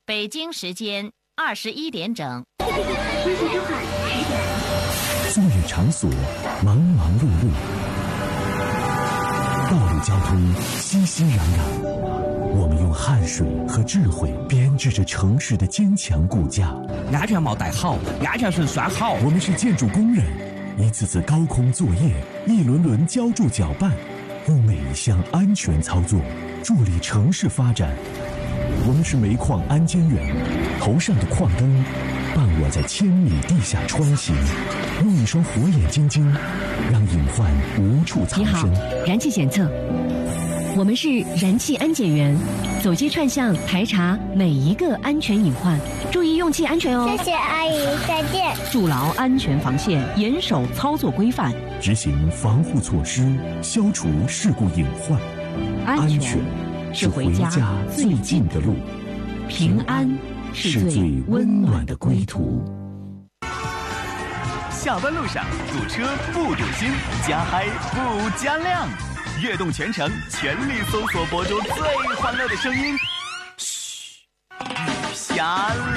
北京时间21点整。 作业场所忙忙碌碌，道路交通熙熙攘攘，我们用汗水和智慧编织着城市的坚强骨架。 安全帽戴好，安全绳拴好。 我们是建筑工人，一次次高空作业，一轮轮浇筑搅拌，用每一项安全操作助力城市发展。我们是煤矿安监员，头上的矿灯伴我在1000米地下穿行，用一双火眼金睛让隐患无处藏身。 你好，燃气检测，我们是燃气安检员，走街串巷排查每一个安全隐患，注意用气安全哦。 谢谢阿姨，再见。 筑牢安全防线，严守操作规范， 执行防护措施，消除事故隐患。 安全是回家最近的路，平安是最温暖的归途。 下班路上堵车不堵心，加嗨不加量，悦动全程全力搜索博主最欢乐的声音。嘘，雨下